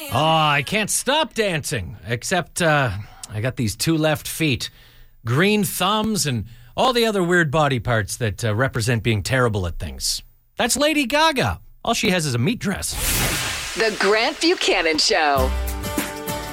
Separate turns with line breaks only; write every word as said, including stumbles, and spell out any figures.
Oh, I can't stop dancing, except uh, I got these two left feet, green thumbs, and all the other weird body parts that uh, represent being terrible at things. That's Lady Gaga. All she has is a meat dress.
The Grant Buchanan Show.